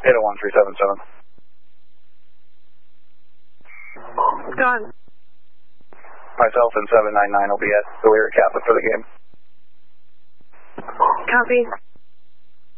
801-377. Gone. Myself and 799 will be at the Lyric Catholic for the game. Copy.